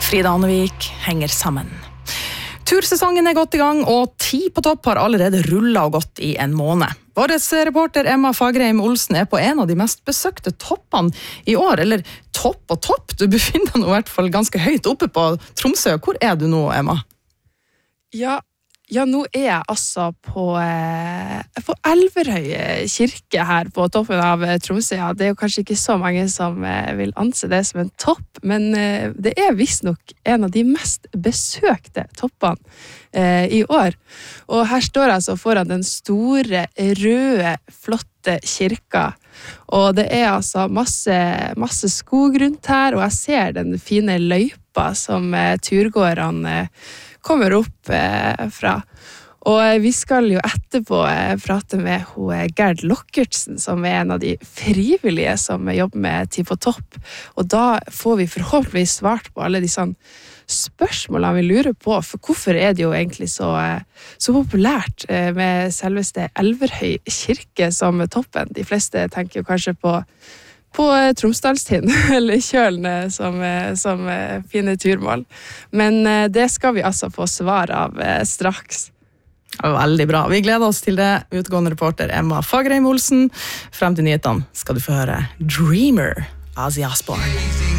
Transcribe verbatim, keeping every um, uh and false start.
Frida Annevik henger sammen. Tursesongen er godt i gang, og Ti på topp har allerede rullet og gått i en måned. Våres reporter Emma Fagerheim Olsen er på en av de mest besøkte toppene i år, eller topp og topp, du befinner deg nå i hvert fall ganske høyt oppe på Tromsø. Hvor er du nå, Emma? Ja, ja nå er jeg altså på, eh, på Elverhøy kirke her på toppen av Tromsø. Ja, det er jo kanskje ikke så mange som eh, vil anse det som en topp, men eh, det er visst nok en av de mest besøkte toppene eh, i år. Og her står jeg altså foran den store, røde, flotte kirka. Og det er altså masse, masse skog rundt her, og jeg ser den fine løypa som eh, turgåerne eh, kommer opp eh, fra. Og eh, vi skal jo etterpå eh, prate med ho, eh, Gerd Lokkertsen, som er en av de frivillige som jobber med Ti på topp. Og da får vi forhåpentligvis svart på alle de sånn spørsmålene vi lurer på, for hvorfor er det jo egentlig så, eh, så populært eh, med selveste Elverhøy kirke som toppen. De fleste tenker jo kanskje på på Tromsdalstind, eller Kjølen som, som fine turmål. Men det skal vi altså få svar av straks. Veldig bra. Vi gleder oss til det. Utgående reporter Emma Fagerheim Olsen. Frem til nyhetene skal du få høre Dreamer, Ozzy Osbourne.